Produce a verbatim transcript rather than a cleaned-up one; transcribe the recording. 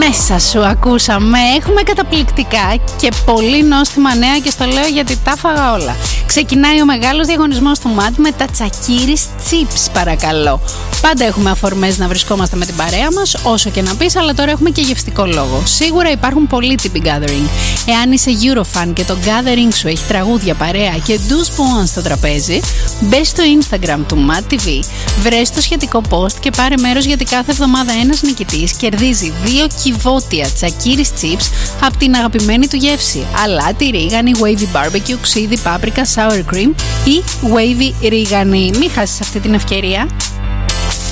Μέσα σου ακούσαμε. Έχουμε καταπληκτικά και πολύ νόστιμα νέα και στο λέω γιατί τα φάγα όλα. Ξεκινάει ο μεγάλος διαγωνισμός του ΜΑΤ με τα Τσακίρις Chips, παρακαλώ. Πάντα έχουμε αφορμές να βρισκόμαστε με την παρέα μας, όσο και να πεις, αλλά τώρα έχουμε και γευστικό λόγο. Σίγουρα υπάρχουν πολλοί τύποι gathering. Εάν είσαι Eurofan και το gathering σου έχει τραγούδια, παρέα και douze points στο τραπέζι, μπες στο Instagram του ΜΑΤ τι βι, βρες το σχετικό post και πάρε μέρος, γιατί κάθε εβδομάδα ένας νικητής κερδίζει δύο κυβότια Τσακίρις Chips από την αγαπημένη του γεύση. Αλάτι, ρίγανη, wavy barbecue, ξύδι, πάπρικα, sour cream ή wavy ρίγανη. Μην χάσεις αυτή την ευκαιρία.